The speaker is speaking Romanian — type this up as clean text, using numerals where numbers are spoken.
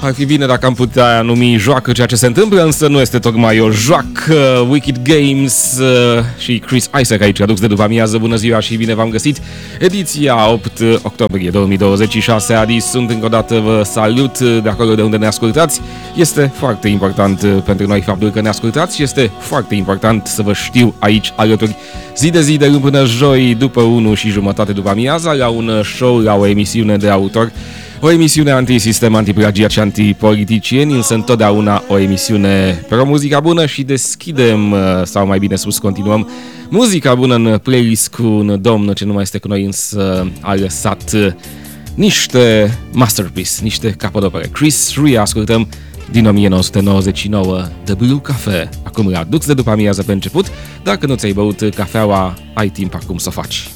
Ar fi bine dacă am putea numi joacă ceea ce se întâmplă, însă nu este tocmai o joacă. Wicked Games și Chris Isaak aici, adux de după amiază. Bună ziua și bine v-am găsit. Ediția 8 octombrie 2026. Adi, sunt încă o dată, vă salut de acolo de unde ne ascultați. Este foarte important pentru noi faptul că ne ascultați și este foarte important să vă știu aici alături zi de zi, de luni până joi, după 1:30 după amiaza, la un show, la o emisiune de autor. O emisiune anti-sistem, anti-plagiat și anti-politicieni, însă întotdeauna o emisiune pro muzica bună și deschidem, sau mai bine spus, continuăm muzica bună în playlist cu un domn ce nu mai este cu noi, însă a lăsat niște masterpiece, niște capodopere. Chris Rea, ascultăm din 1999, The Blue Cafe. Acum la Dux de după amiază pe început. Dacă nu ți-ai băut cafeaua, ai timp acum să o faci.